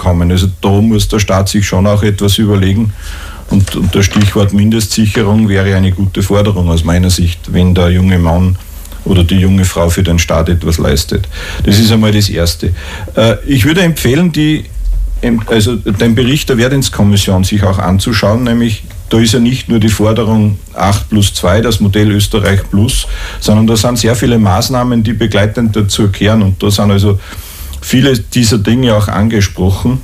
kommen. Also da muss der Staat sich schon auch etwas überlegen. Und das Stichwort Mindestsicherung wäre eine gute Forderung aus meiner Sicht, wenn der junge Mann oder die junge Frau für den Staat etwas leistet. Das ist einmal das Erste. Ich würde empfehlen, den Bericht der Wehrdienstkommission sich auch anzuschauen, nämlich da ist ja nicht nur die Forderung 8+2, das Modell Österreich Plus, sondern da sind sehr viele Maßnahmen, die begleitend dazu kehren, und da sind also viele dieser Dinge auch angesprochen,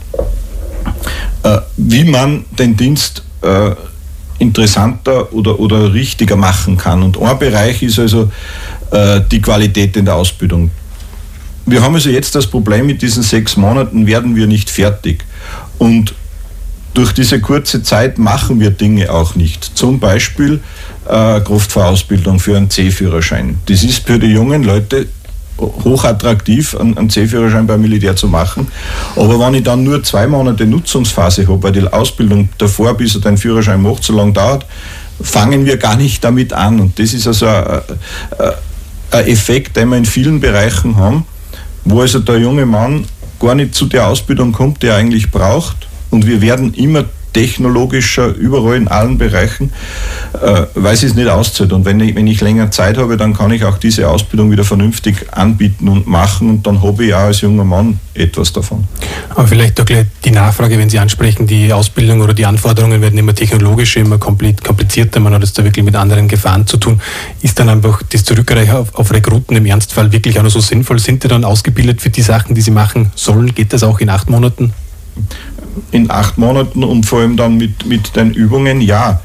wie man den Dienst interessanter oder richtiger machen kann. Und ein Bereich ist also die Qualität in der Ausbildung. Wir haben also jetzt das Problem, mit diesen 6 Monaten werden wir nicht fertig. Und durch diese kurze Zeit machen wir Dinge auch nicht. Zum Beispiel Kraftfahrausbildung für einen C-Führerschein. Das ist für die jungen Leute hochattraktiv, einen C-Führerschein beim Militär zu machen. Aber wenn ich dann nur 2 Monate Nutzungsphase habe, weil die Ausbildung davor, bis er den Führerschein macht, so lange dauert, fangen wir gar nicht damit an. Und das ist also ein Effekt, den wir in vielen Bereichen haben, wo also der junge Mann gar nicht zu der Ausbildung kommt, die er eigentlich braucht. Und wir werden immer technologischer, überall in allen Bereichen, weil es es nicht auszahlt. Und wenn ich länger Zeit habe, dann kann ich auch diese Ausbildung wieder vernünftig anbieten und machen, und dann habe ich auch als junger Mann etwas davon. Aber vielleicht auch gleich die Nachfrage, wenn Sie ansprechen, die Ausbildung oder die Anforderungen werden immer technologischer, immer komplizierter, man hat es da wirklich mit anderen Gefahren zu tun. Ist dann einfach das Zurückgreifen auf Rekruten im Ernstfall wirklich auch noch so sinnvoll? Sind die dann ausgebildet für die Sachen, die sie machen sollen? Geht das auch in 8 Monaten? In 8 Monaten und vor allem dann mit den Übungen, ja.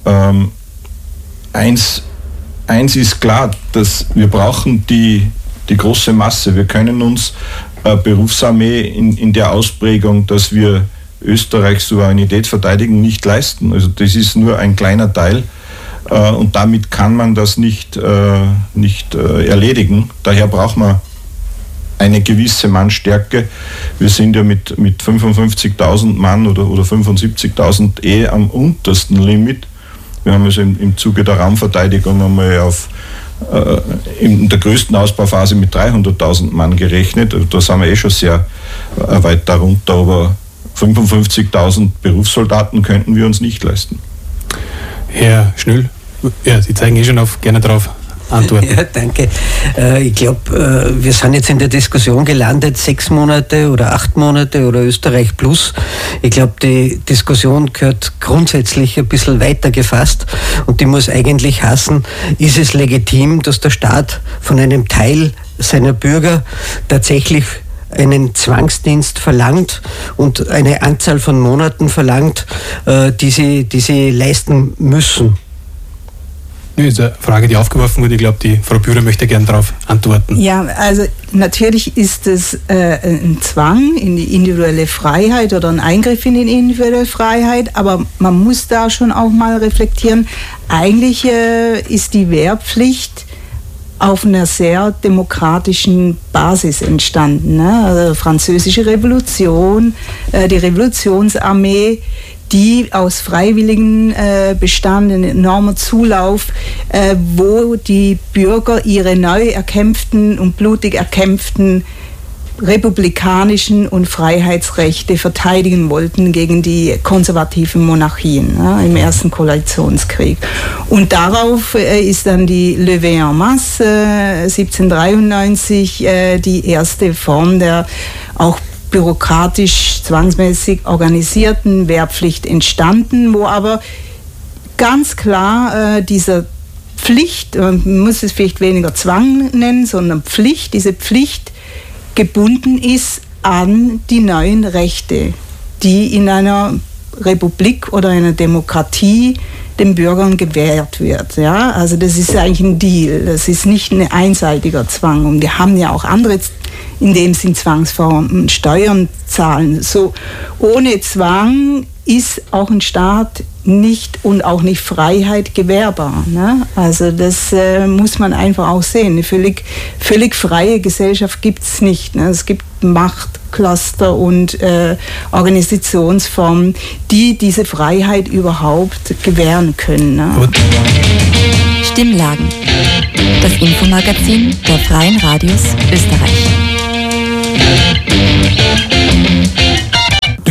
Eins ist klar, dass wir brauchen die große Masse. Wir können uns Berufsarmee in der Ausprägung, dass wir Österreichs Souveränität verteidigen, nicht leisten. Also das ist nur ein kleiner Teil, und damit kann man das nicht erledigen. Daher braucht man eine gewisse Mannstärke. Wir sind ja mit 55.000 Mann oder 75.000 am untersten Limit. Wir haben also im Zuge der Raumverteidigung einmal in der größten Ausbauphase mit 300.000 Mann gerechnet. Da sind wir schon sehr weit darunter, aber 55.000 Berufssoldaten könnten wir uns nicht leisten. Herr Schnüll, ja, Sie zeigen schon gerne darauf. Antworten. Ja, danke. Ich glaube, wir sind jetzt in der Diskussion gelandet, 6 Monate oder 8 Monate oder Österreich Plus. Ich glaube, die Diskussion gehört grundsätzlich ein bisschen weiter gefasst, und die muss eigentlich heißen, ist es legitim, dass der Staat von einem Teil seiner Bürger tatsächlich einen Zwangsdienst verlangt und eine Anzahl von Monaten verlangt, die sie leisten müssen? Das ist eine Frage, die aufgeworfen wurde. Ich glaube, die Frau Bührer möchte gerne darauf antworten. Ja, also natürlich ist es ein Zwang in die individuelle Freiheit oder ein Eingriff in die individuelle Freiheit, aber man muss da schon auch mal reflektieren, eigentlich ist die Wehrpflicht auf einer sehr demokratischen Basis entstanden. Ne? Also Französische Revolution, die Revolutionsarmee, die aus Freiwilligen bestand, ein enormer Zulauf, wo die Bürger ihre neu erkämpften und blutig erkämpften republikanischen und Freiheitsrechte verteidigen wollten gegen die konservativen Monarchien im ersten Koalitionskrieg. Und darauf ist dann die Levée en Masse 1793 die erste Form der auch bürokratisch zwangsmäßig organisierten Wehrpflicht entstanden, wo aber ganz klar dieser Pflicht, man muss es vielleicht weniger Zwang nennen, sondern Pflicht, diese Pflicht gebunden ist an die neuen Rechte, die in einer Republik oder einer Demokratie den Bürgern gewährt wird. Ja? Also das ist eigentlich ein Deal, das ist nicht ein einseitiger Zwang. Und wir haben ja auch andere, in dem Sinn Zwangsformen, Steuern zahlen. So, ohne Zwang ist auch ein Staat nicht und auch nicht Freiheit gewährbar. Ne? Also das muss man einfach auch sehen. Eine völlig freie Gesellschaft gibt es nicht. Ne? Es gibt Machtcluster und Organisationsformen, die diese Freiheit überhaupt gewähren können. Ne? Stimmlagen. Das Infomagazin der Freien Radios Österreich.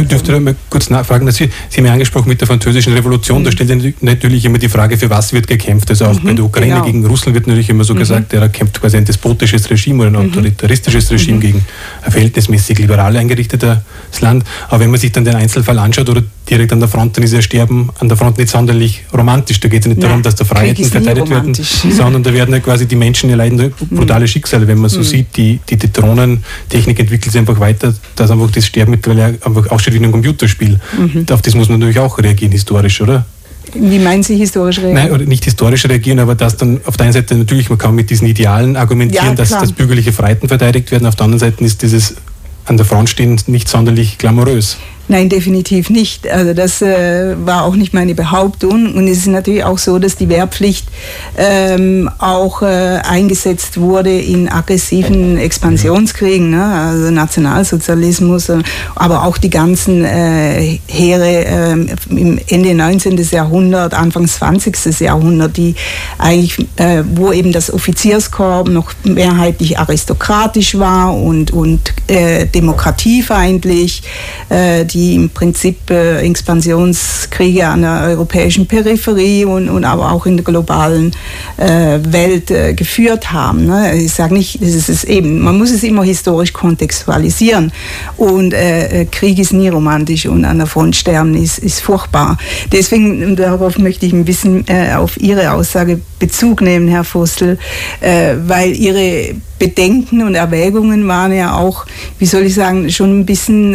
dürfte da mal kurz nachfragen, dass Sie haben ja angesprochen mit der französischen Revolution, da stellt natürlich immer die Frage, für was wird gekämpft. Also auch bei der Ukraine gegen Russland wird natürlich immer so gesagt, da kämpft quasi ein despotisches Regime oder ein autoritaristisches Regime gegen ein verhältnismäßig liberal eingerichtetes Land. Aber wenn man sich dann den Einzelfall anschaut oder direkt an der Front, dann ist ja Sterben an der Front nicht sonderlich romantisch. Da geht es ja nicht darum, dass da Freiheiten verteidigt werden, sondern da werden ja quasi die Menschen erleiden brutale Schicksale. Wenn man so sieht, die Drohnentechnik entwickelt sich einfach weiter, dass einfach das Sterben mittlerweile einfach ausschaut wie ein Computerspiel. Auf das muss man natürlich auch reagieren, historisch, oder? Wie meinen Sie historisch reagieren? Nein, oder nicht historisch reagieren, aber dass dann auf der einen Seite natürlich, man kann mit diesen Idealen argumentieren, dass bürgerliche Freiheiten verteidigt werden, auf der anderen Seite ist dieses an der Front stehen nicht sonderlich glamourös. Nein, definitiv nicht. Also das war auch nicht meine Behauptung. Und es ist natürlich auch so, dass die Wehrpflicht auch eingesetzt wurde in aggressiven Expansionskriegen, ne? Also Nationalsozialismus, aber auch die ganzen Heere im Ende 19. Jahrhundert, Anfang 20. Jahrhundert, die eigentlich, wo eben das Offizierskorps noch mehrheitlich aristokratisch war und demokratiefeindlich, die im Prinzip Expansionskriege an der europäischen Peripherie und aber auch in der globalen Welt geführt haben. Ne? Ich sage nicht, es ist eben, man muss es immer historisch kontextualisieren und Krieg ist nie romantisch und an der Front sterben ist furchtbar. Deswegen, darauf möchte ich ein bisschen auf Ihre Aussage Bezug nehmen, Herr Vostel, weil Ihre Bedenken und Erwägungen waren ja auch, wie soll ich sagen, schon ein bisschen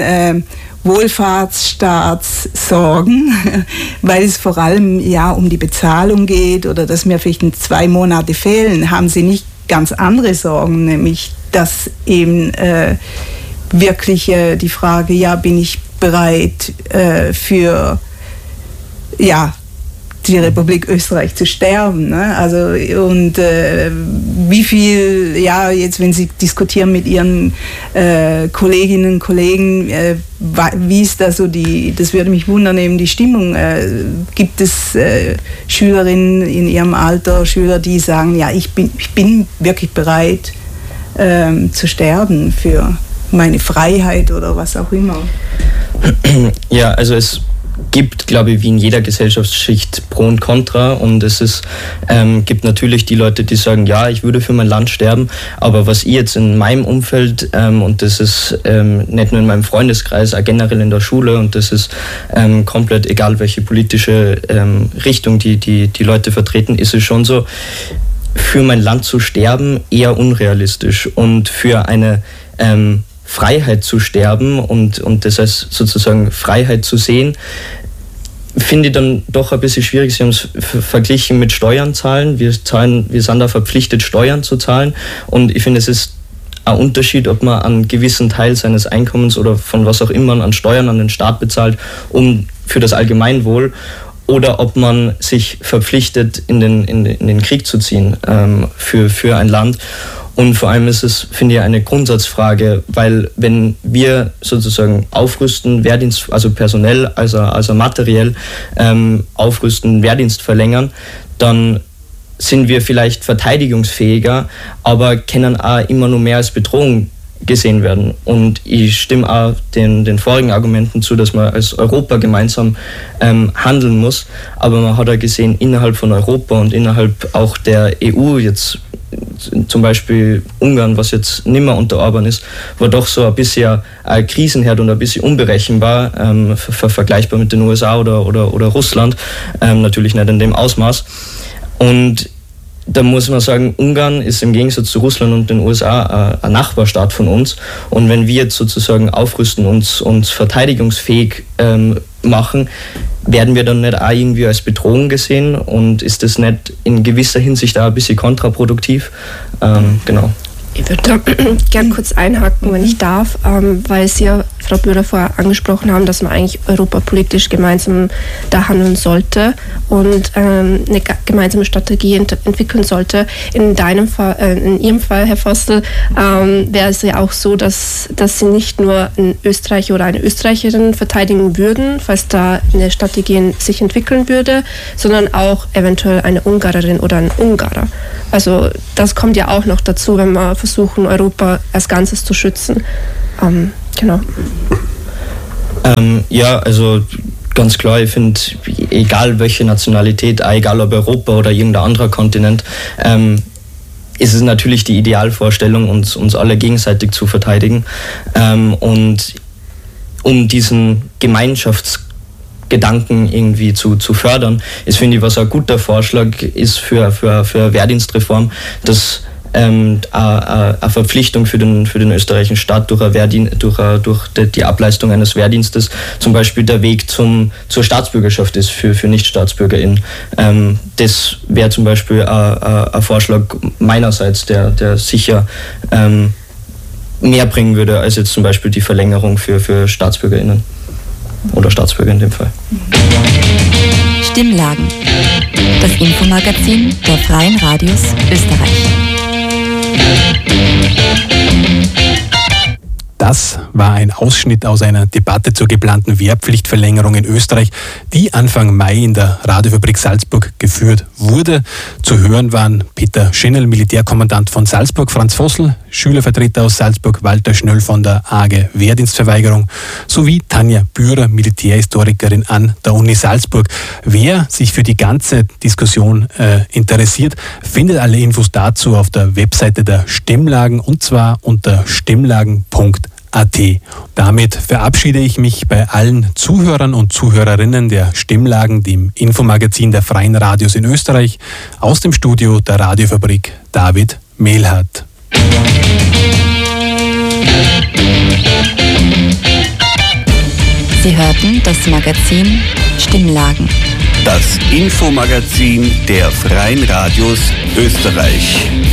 Wohlfahrtsstaatssorgen, weil es vor allem ja um die Bezahlung geht oder dass mir vielleicht 2 Monate fehlen, haben Sie nicht ganz andere Sorgen, nämlich dass eben wirklich die Frage, ja, bin ich bereit für die Republik Österreich zu sterben. Ne? Also und wie viel, ja, jetzt wenn Sie diskutieren mit Ihren Kolleginnen und Kollegen, wie ist da so das würde mich wundern, eben die Stimmung. Gibt es Schülerinnen in Ihrem Alter, Schüler, die sagen, ja, ich bin wirklich bereit zu sterben für meine Freiheit oder was auch immer? Ja, also es gibt, glaube ich, wie in jeder Gesellschaftsschicht Pro und Contra und es gibt natürlich die Leute, die sagen, ja, ich würde für mein Land sterben, aber was ich jetzt in meinem Umfeld und das ist nicht nur in meinem Freundeskreis, auch generell in der Schule und das ist komplett egal, welche politische Richtung die Leute vertreten, ist es schon so, für mein Land zu sterben eher unrealistisch und für eine Freiheit zu sterben und das heißt sozusagen Freiheit zu sehen, finde ich dann doch ein bisschen schwierig. Sie haben es verglichen mit Steuern zahlen. Wir sind da verpflichtet, Steuern zu zahlen und ich finde, es ist ein Unterschied, ob man einen gewissen Teil seines Einkommens oder von was auch immer an Steuern an den Staat bezahlt, für das Allgemeinwohl, oder ob man sich verpflichtet, in den Krieg zu ziehen für ein Land. Und vor allem ist es, finde ich, eine Grundsatzfrage, weil wenn wir sozusagen aufrüsten, Wehrdienst, also personell, also materiell aufrüsten, Wehrdienst verlängern, dann sind wir vielleicht verteidigungsfähiger, aber können auch immer nur mehr als Bedrohung gesehen werden. Und ich stimme auch den vorigen Argumenten zu, dass man als Europa gemeinsam handeln muss. Aber man hat ja gesehen, innerhalb von Europa und innerhalb auch der EU jetzt, zum Beispiel Ungarn, was jetzt nicht mehr unter Orban ist, war doch so ein bisschen ein Krisenherd und ein bisschen unberechenbar, vergleichbar mit den USA oder Russland, natürlich nicht in dem Ausmaß. Und da muss man sagen, Ungarn ist im Gegensatz zu Russland und den USA ein Nachbarstaat von uns. Und wenn wir jetzt sozusagen aufrüsten, uns verteidigungsfähig machen, werden wir dann nicht auch irgendwie als Bedrohung gesehen? Und ist das nicht in gewisser Hinsicht auch ein bisschen kontraproduktiv? Genau. Ich würde da gerne kurz einhaken, wenn ich darf, weil Sie ja, Frau Bührer, vorher angesprochen haben, dass man eigentlich europapolitisch gemeinsam da handeln sollte und eine gemeinsame Strategie entwickeln sollte. In Ihrem Fall, Herr Vostel, wäre es ja auch so, dass Sie nicht nur einen Österreicher oder eine Österreicherin verteidigen würden, falls da eine Strategie sich entwickeln würde, sondern auch eventuell eine Ungarerin oder ein Ungarer. Also das kommt ja auch noch dazu, wenn wir versuchen, Europa als Ganzes zu schützen. Genau. Ja, also ganz klar, ich finde, egal welche Nationalität, egal ob Europa oder irgendein anderer Kontinent, ist es natürlich die Idealvorstellung, uns alle gegenseitig zu verteidigen. Und um diesen Gemeinschaftsgedanken irgendwie zu fördern, ist, finde ich, was ein guter Vorschlag ist für Wehrdienstreform, dass eine Verpflichtung für den österreichischen Staat durch die Ableistung eines Wehrdienstes zum Beispiel der Weg zur Staatsbürgerschaft ist für NichtstaatsbürgerInnen. Das wäre zum Beispiel ein Vorschlag meinerseits, der sicher mehr bringen würde als jetzt zum Beispiel die Verlängerung für StaatsbürgerInnen oder Staatsbürger in dem Fall. Stimmlagen. Das Infomagazin der Freien Radios Österreich. Das war ein Ausschnitt aus einer Debatte zur geplanten Wehrpflichtverlängerung in Österreich, die Anfang Mai in der Radiofabrik Salzburg geführt wurde. Zu hören waren Peter Schinel, Militärkommandant von Salzburg, Franz Vossel, Schülervertreter aus Salzburg, Walter Schnöll von der AG Wehrdienstverweigerung sowie Tanja Bührer, Militärhistorikerin an der Uni Salzburg. Wer sich für die ganze Diskussion interessiert, findet alle Infos dazu auf der Webseite der Stimmlagen und zwar unter stimmlagen.at. Damit verabschiede ich mich bei allen Zuhörern und Zuhörerinnen der Stimmlagen, dem Infomagazin der Freien Radios in Österreich, aus dem Studio der Radiofabrik David Mehlhardt. Sie hörten das Magazin Stimmlagen. Das Infomagazin der Freien Radios Österreich.